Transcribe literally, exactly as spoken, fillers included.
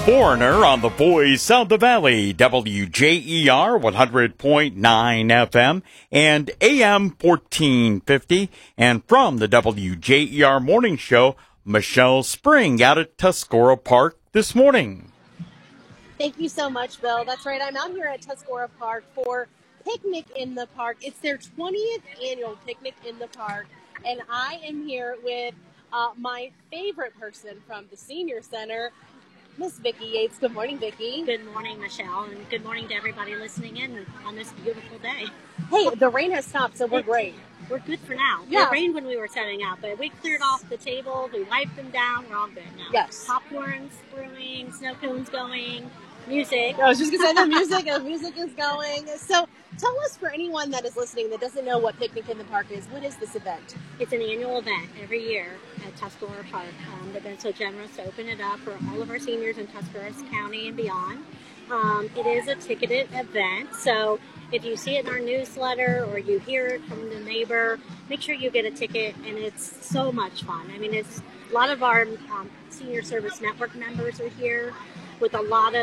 Foreigner on the voice of the valley, W J E R one hundred point nine F M and A M fourteen fifty. And from the W J E R Morning Show, Michelle Spring out at Tuscarora Park this morning. Thank you so much, Bill. That's right. I'm out here at Tuscarora Park for Picnic in the Park. It's their twentieth annual Picnic in the Park. And I am here with uh, my favorite person from the Senior Center, Miss Vicki Yates. Good morning, Vicki. Good morning, Michelle, and good morning to everybody listening in on this beautiful day. Hey, the rain has stopped, so we're It, great. We're good for now. Yeah. It rained when we were setting up, but we cleared off the table, we wiped them down, we're all good now. Yes. Popcorn's brewing, snow cones going, music. I was just going to say the music, the music is going. So tell us, for anyone that is listening that doesn't know what Picnic in the Park is, what is this event? It's an annual event every year at Tuscarora Park. Um, they've been so generous to open it up for all of our seniors in Tuscarawas County and beyond. Um, it is a ticketed event, so if you see it in our newsletter or you hear it from the neighbor, make sure you get a ticket, and it's so much fun. I mean, it's a lot of our um, Senior Service Network members are here with a lot of